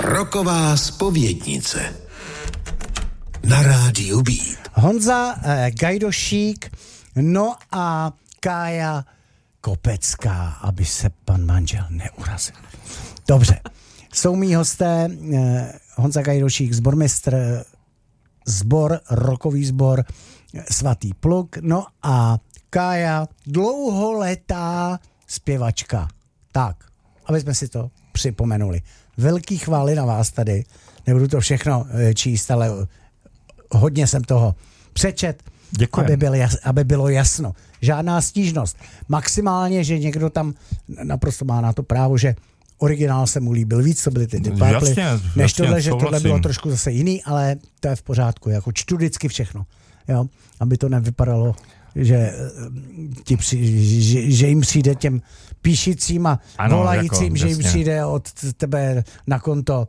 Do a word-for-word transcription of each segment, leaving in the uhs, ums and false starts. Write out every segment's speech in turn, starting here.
Rocková zpovědnice na rádiu Beat. Honza eh, Gajdošík, no a Kája Kopecká, aby se pan manžel neurazil. Dobře, jsou mý hosté eh, Honza Gajdošík, sbormistr, sbor, rockový sbor Svatý pluk, no a Kája, dlouholetá zpěvačka. Tak, aby jsme si to připomenuli. Velký chvály na vás tady. Nebudu to všechno číst, ale hodně jsem toho přečet, aby, byl jas, aby bylo jasno. Žádná stížnost. Maximálně, že někdo tam naprosto má na to právo, že originál se mu líbil víc, to byly ty Deep Purple, než jasně, tohle, že souhlasím. tohle bylo trošku zase jiný, ale to je v pořádku. Jako čtu vždycky všechno. Jo? Aby to nevypadalo, že, ti při, že, že jim přijde těm píšicím a ano, volajícím, jako, že jim přijde od tebe na konto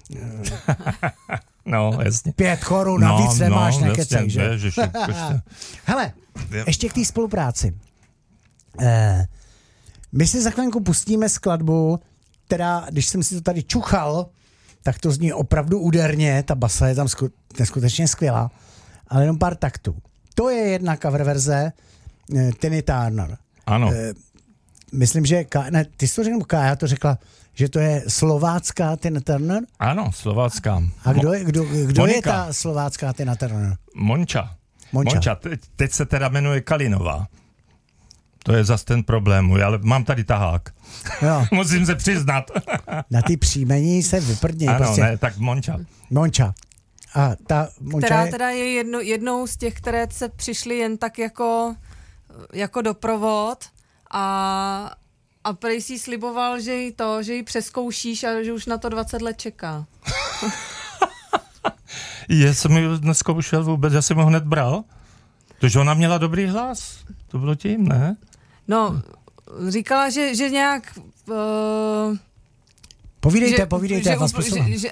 no, jasně. pět korun, no, navíc nemáš, no, nekecej, že? Ježiši, Hele, ještě k té spolupráci. Eh, my si za chvilku pustíme skladbu, která, když jsem si to tady čuchal, tak to zní opravdu úderně, ta basa je tam sku, neskutečně skvělá, ale jenom pár taktů. To je jedna cover verze eh, Tina Turner. Ano. Eh, myslím, že Ká, ne, ty jsi to řekl, Kája to řekla, že to je slovácká Tina Turner? Ano, slovácká. A kdo je, kdo, kdo je Monika. ta slovácká Tina Turner? Monča. Monča. Monča. Te, teď se teda jmenuje Kalinová. To je zas ten problém, ale mám tady tahák. Jo. Musím se přiznat. Na ty příjmení se vyprdní. Ano, prostě. ne, tak Monča. Monča. A ta Monča která je... teda je jedno, jednou z těch, které se přišly jen tak jako, jako doprovod a, a prej si sliboval, že jí to, že jí přeskoušíš a že už na to dvacet let čeká. Já jsem ji neskoušel vůbec, já jsem ho hned bral. Protože ona měla dobrý hlas. To bylo tím, ne? No, říkala, že, že nějak... Uh, povídejte, že, povídejte, že, já vás poslouchám. že, že,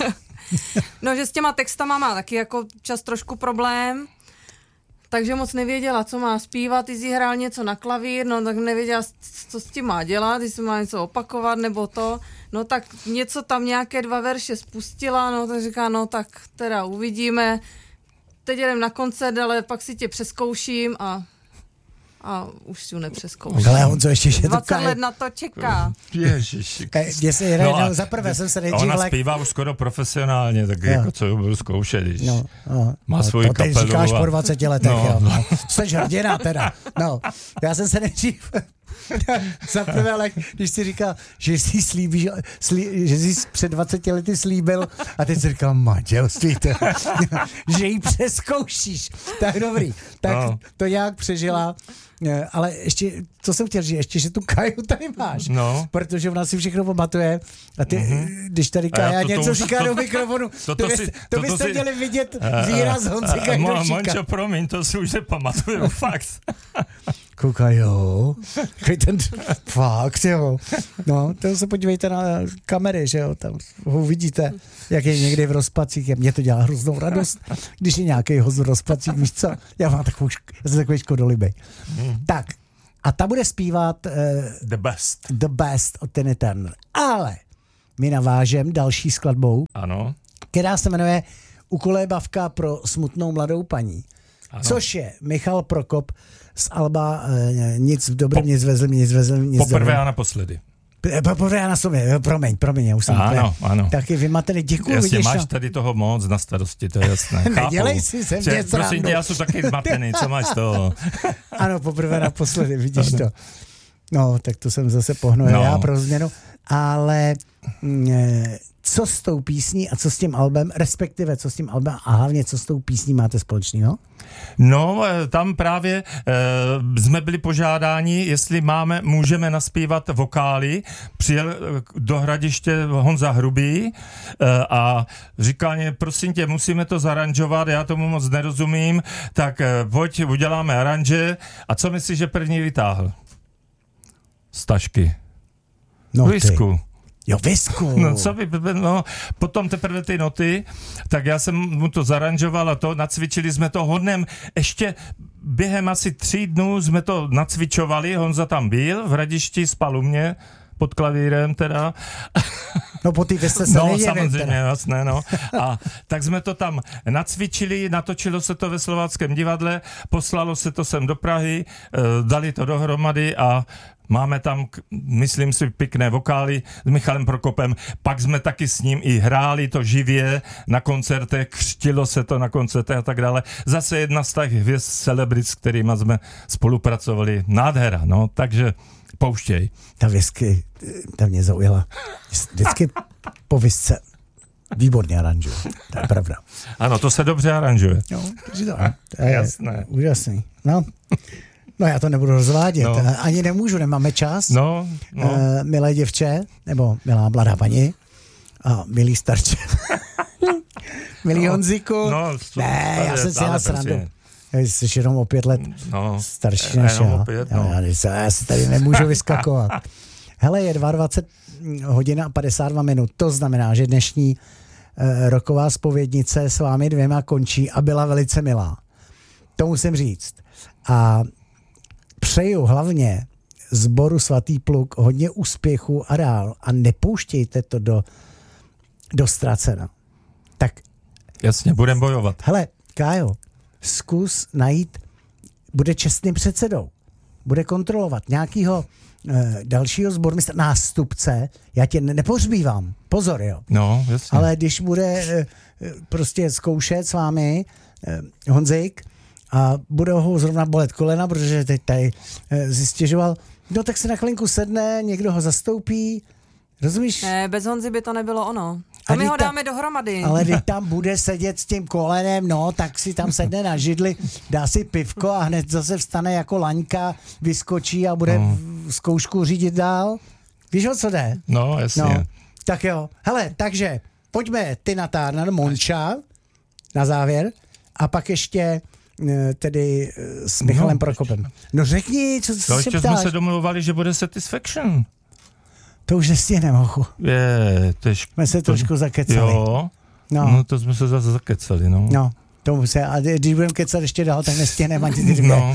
No, že s těma textama má taky jako čas trošku problém, takže moc nevěděla, co má zpívat, jestli hrál něco na klavír, no tak nevěděla, co s tím má dělat, jestli má něco opakovat nebo to, no tak něco tam nějaké dva verše spustila, no tak říká, no tak teda uvidíme, teď jdem na koncert, ale pak si tě přeskouším a a už si ju nepřeskouším. Ale Honzo, ještě, že to dvacet Kája... let na to čeká. Ježiši. Jestli No no za prvé jsem se nejdřív... Ona lek... zpívá už skoro profesionálně, tak jo. jako co ji budu zkoušet, když no, no, má no, svoji to kapelu. To teď říkáš a... po dvaceti letech, no. jo. No. Jsi hrdina teda. No, já jsem se nejdřív... za prvé, ale když jsi říkal, že jsi slíbíš, slí, že jsi před dvaceti lety slíbil a teď jsi říkal manželství, že ji přeskoušíš. Tak dobrý. Tak no. To nějak přežila. Ale ještě, co jsem chtěl říct, ještě, že tu Kaju tady máš. No. Protože ona si všechno pamatuje. A ty, mm-hmm. když tady Kaja něco to, říká to, do mikrofonu, to, to, to, byste, to, to byste si, měli vidět výraz Honzy Gajdošíka. Mončo, promiň, to si už nepamatuju, fakt. Koukaj, jo. Ten, fakt, jo. No, to se podívejte na kamery, že jo, tam ho vidíte, jak je někdy v rozpacích. Mně to dělá hroznou radost, když je nějaký host v rozpacích, víš co? Já mám takovou, já jsem takový škodolibej. Hmm. Tak, a ta bude zpívat uh, The Best. The Best od Tina Turner. Ale my navážem další skladbou, ano. která se jmenuje Ukolébavka pro smutnou mladou paní. Ano. Což je Michal Prokop z alba uh, Nic v dobrém, nic ve zlém, nic ve zlém, nic poprvé dobrém. a naposledy. Poprvé a na sobě, promiň, promiň, já už jsem ano, ano. Taky vymatený, děkuji. Jasně, vidíš, máš no. tady toho moc na starosti, to je jasné. Nedělej si sem Že, něco prosím tě, já jsem taky zmatený, co máš toho? Ano, poprvé naposledy, vidíš to. No, tak to jsem zase pohnul no. já pro změnu, ale e, co s tou písní a co s tím albem, respektive co s tím albem a hlavně co s tou písní máte společného? No, tam právě e, jsme byli požádáni, jestli máme, můžeme naspívat vokály. Přijel do Hradiště Honza Hrubý e, a říkal mě, prosím tě, musíme to zaranžovat, já tomu moc nerozumím, tak e, pojď, uděláme aranže. A co myslíš, že první vytáhl? Z tašky. No, Whisku. Jo, Visku. No, co by, no, potom teprve ty noty, tak já jsem mu to zaranžoval a to, nacvičili jsme to hodnem, ještě během asi tří dnů jsme to nacvičovali, Honza tam byl, v Hradišti spal u mě, pod klavírem teda. No po té vesce se No nedivím, samozřejmě, teda. jasné, no. A tak jsme to tam nacvičili, natočilo se to ve Slováckém divadle, poslalo se to sem do Prahy, dali to dohromady a máme tam, myslím si, pěkné vokály s Michalem Prokopem. Pak jsme taky s ním i hráli to živě na koncertech, křtilo se to na koncertech a tak dále. Zase jedna z těch hvězd celebrit, s kterými jsme spolupracovali. Nádhera, no, takže pouštěj. Ta whisky, ta mě zaujala. Vždycky po whisce výborně aranžuje. To je pravda. Ano, to se dobře aranžuje. No, to, to je jasné. Úžasný. No. No já to nebudu rozvádět. No. Ani nemůžu, nemáme čas. No, no. Uh, milé děvče, nebo milá mladá paní a milý starče. Milý no, Honziku. No, ne, já jsem si dělal srandu. Jsi jenom o pět let no, starší než já. Pět, no. já, já, já si tady nemůžu vyskakovat. Hele, je dvacet dva hodin a padesát dva minut. To znamená, že dnešní uh, roková zpovědnice s vámi dvěma končí a byla velice milá. To musím říct. A přeju hlavně sboru Svatý pluk hodně úspěchu a dál. A nepouštějte to do, do ztracena. Tak. Jasně, budem bojovat. Hele, Kájo, zkus najít, bude čestným předsedou. Bude kontrolovat nějakýho e, dalšího sbormistra, nástupce. Já tě ne, nepohřbívám. Pozor, jo. No, jasně. Ale když bude e, prostě zkoušet s vámi e, Honzik, a bude ho zrovna bolet kolena, protože teď tady e, zistěžoval, no tak se na chvilinku sedne, někdo ho zastoupí, rozumíš? Ne, bez Honzy by to nebylo ono. A my ho ta, dáme dohromady. Ale když tam bude sedět s tím kolenem, no, tak si tam sedne na židli, dá si pivko a hned zase vstane jako laňka, vyskočí a bude no. zkoušku řídit dál. Víš, o co jde? No, jasně. No, tak jo. Hele, takže pojďme Tina Turner, Monča na závěr a pak ještě tedy s Michalem no, Prokopem. No řekni, co, co to se ještě ptáš. jsme se domluvali, že bude Satisfaction. To už nestihneme, hochu. Je, to je šk- jsme se to, trošku zakecali. Jo, no. no to jsme se zase zakecali, no. No, to se, a když budeme kecat ještě dál, tak nestihneme ani ty dvě. No.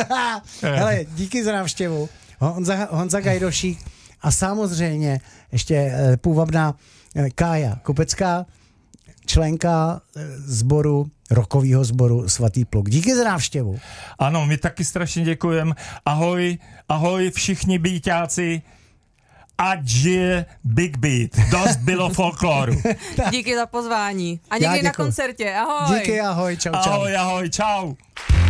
Hele, díky za návštěvu. Honza, Honza Gajdošík a samozřejmě ještě půvabná Kája Kopecká, členka sboru, rockového sboru Svatý pluk. Díky za návštěvu. Ano, my taky strašně děkujeme. Ahoj, ahoj všichni býťáci. Ať žije Big Beat. Dost bylo folkloru. Díky za pozvání. A někdy na koncertě. Ahoj. Díky, ahoj, čau, čau. Ahoj, ahoj, čau.